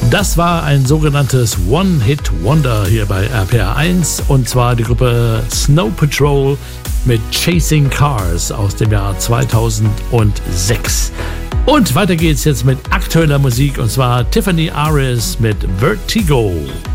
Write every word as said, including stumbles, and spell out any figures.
Das war ein sogenanntes One-Hit-Wonder hier bei R P R eins, und zwar die Gruppe Snow Patrol mit Chasing Cars aus dem Jahr zweitausendsechs. Und weiter geht's jetzt mit aktueller Musik, und zwar Tiffany Aris mit Vertigo.